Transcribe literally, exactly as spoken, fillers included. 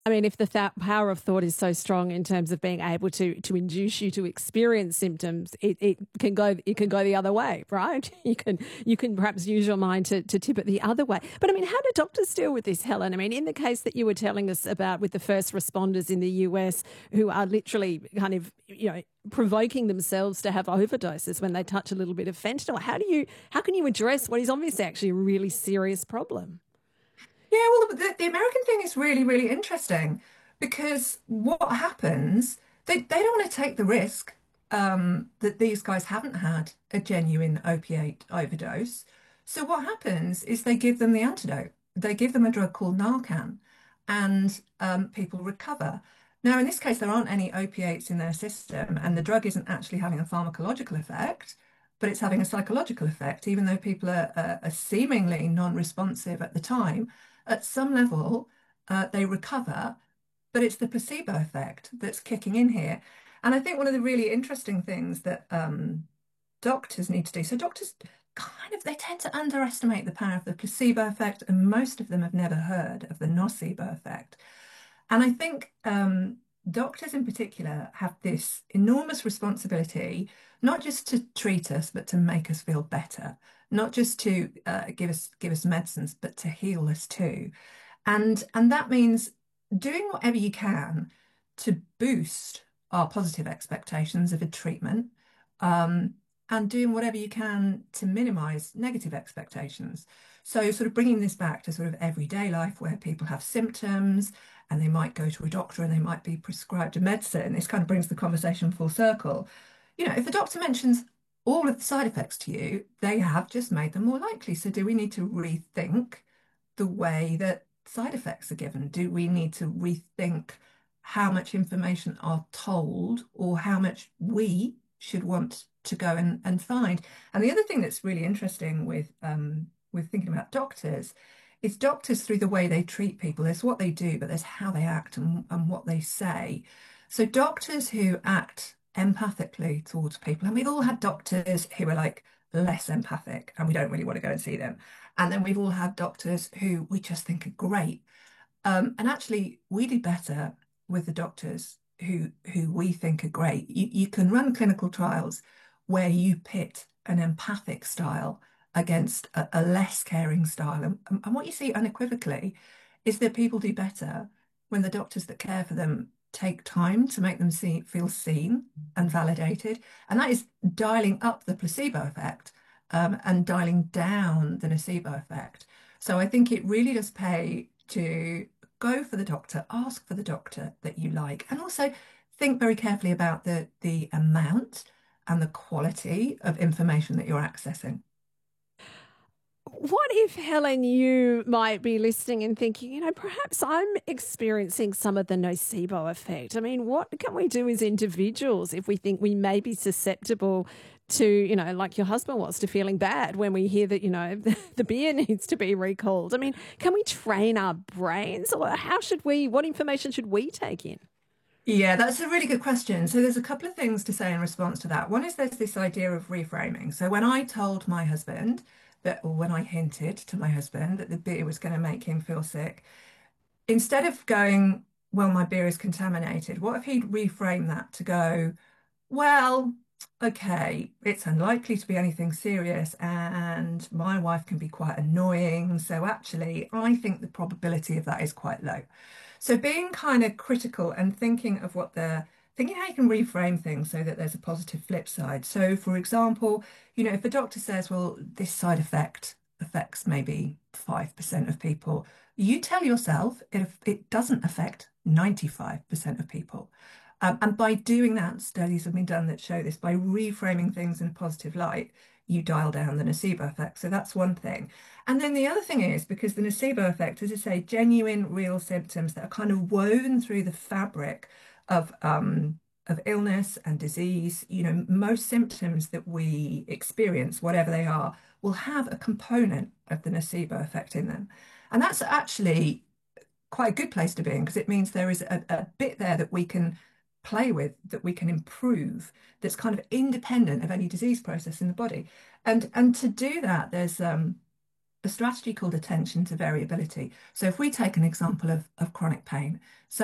I mean, if the th- power of thought is so strong in terms of being able to to induce you to experience symptoms, it, it can go it can go the other way, right? You can you can perhaps use your mind to, to tip it the other way. But I mean, how do doctors deal with this, Helen? I mean, in the case that you were telling us about with the first responders in the U S who are literally kind of, you know, provoking themselves to have overdoses when they touch a little bit of fentanyl, how do you how can you address what is obviously actually a really serious problem? Yeah, well, the, the American thing is really, really interesting because what happens, they, they don't want to take the risk um, that these guys haven't had a genuine opiate overdose. So what happens is they give them the antidote. They give them a drug called Narcan, and um, people recover. Now, in this case, there aren't any opiates in their system, and the drug isn't actually having a pharmacological effect, but it's having a psychological effect, even though people are, are, are seemingly non-responsive at the time. At some level, uh, they recover, but it's the placebo effect that's kicking in here. And I think one of the really interesting things that um, doctors need to do, so doctors kind of, they tend to underestimate the power of the placebo effect, and most of them have never heard of the nocebo effect. And I think um, doctors in particular have this enormous responsibility, not just to treat us, but to make us feel better, not just to uh, give us give us medicines, but to heal us too. And and that means doing whatever you can to boost our positive expectations of a treatment, um, and doing whatever you can to minimize negative expectations. So sort of bringing this back to sort of everyday life where people have symptoms and they might go to a doctor and they might be prescribed a medicine. This kind of brings the conversation full circle. You know, if the doctor mentions all of the side effects to you, they have just made them more likely. So do we need to rethink the way that side effects are given? Do we need to rethink how much information are told or how much we should want to go and, and find? And the other thing that's really interesting with um, with thinking about doctors is doctors through the way they treat people. There's what they do, but there's how they act and, and what they say. So doctors who act empathically towards people, and we've all had doctors who are like less empathic and we don't really want to go and see them. And then we've all had doctors who we just think are great. Um, and actually, we do better with the doctors who who we think are great. You, you can run clinical trials where you pit an empathic style against a, a less caring style. And, and what you see unequivocally is that people do better when the doctors that care for them take time to make them see, feel seen and validated. And that is dialing up the placebo effect, um, and dialing down the nocebo effect. So I think it really does pay to go for the doctor, ask for the doctor that you like, and also think very carefully about the the amount and the quality of information that you're accessing. What if, Helen, you might be listening and thinking, you know, perhaps I'm experiencing some of the nocebo effect? I mean, what can we do as individuals if we think we may be susceptible to, you know, like your husband was, to feeling bad when we hear that, you know, the beer needs to be recalled? I mean, can we train our brains, or how should we, what information should we take in? Yeah, that's a really good question. So there's a couple of things to say in response to that. One is there's this idea of reframing. So when I told my husband that, or when I hinted to my husband that the beer was going to make him feel sick, instead of going, well, my beer is contaminated, what if he'd reframe that to go, well, okay, it's unlikely to be anything serious, and my wife can be quite annoying. So actually, I think the probability of that is quite low. So being kind of critical and thinking of what the thinking how you can reframe things so that there's a positive flip side. So, for example, you know, if a doctor says, well, this side effect affects maybe five percent of people, you tell yourself it, it doesn't affect ninety-five percent of people. Um, and by doing that, studies have been done that show this, by reframing things in a positive light, you dial down the nocebo effect. So that's one thing. And then the other thing is, because the nocebo effect, as I say, genuine, real symptoms that are kind of woven through the fabric of um, of illness and disease, you know, most symptoms that we experience, whatever they are, will have a component of the nocebo effect in them. And that's actually quite a good place to be in, because it means there is a, a bit there that we can play with, that we can improve, that's kind of independent of any disease process in the body. And and to do that, there's um a strategy called attention to variability. So if we take an example of, of chronic pain, so